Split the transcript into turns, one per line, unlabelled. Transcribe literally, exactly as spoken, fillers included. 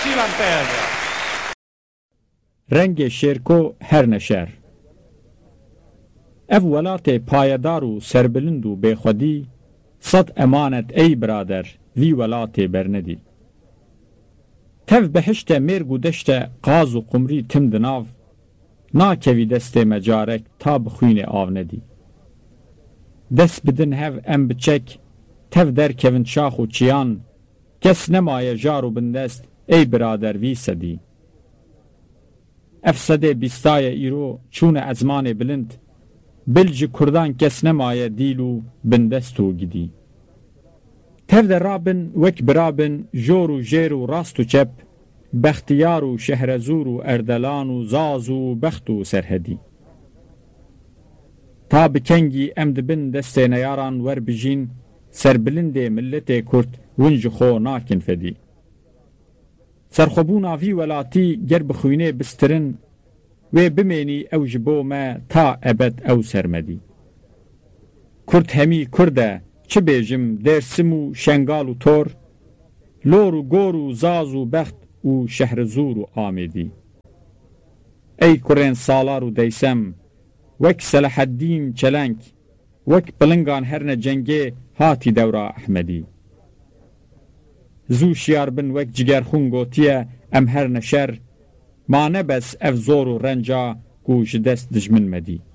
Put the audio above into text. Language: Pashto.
چیلان پیدا
رنگ شیرکو هر نشر اف ولات پایدار و سربلند و بخودی صد امانت ای برادر وی ولات برندی تف بهشت مرگ و دشت قاز و قمری تم دناو ناکوی دست مجارک تا بخوین آو ندی دست بدن هف ام بچک تف در کون شاخ و چیان کس نمای جارو بندست ای برادر وی سدی افسده بیستای ایرو چون ازمان بلند بلج کردان کس نمای دیلو بندستو گیدی تف در رابن وک برابن جور و جیر و راست و چپ بختیار و شهرزور و اردلان و زاز و بخت و سرهدی تا بکنگی امد بن دست نیاران ور بجین سربلند ملت کرد ونج خو ناکن فدی سرخبون آفی ولاتی گر بخوینه بسترن و بمینی او جبو ما تا ابد او سرمدی کرد همی کرده چه بیجم درسم و شنگال و تور لور و گور و زاز و بخت و شهرزور و آمدی ای کرین سالار و دیسم وک صلاح الدین چلنگ وک بلنگان هرن جنگه هاتی دورا احمدی زو شیار بن وک جگر خون گوتیه ام هر نشر ما نبس اف زور و رنجا گوش دست دجمن مدی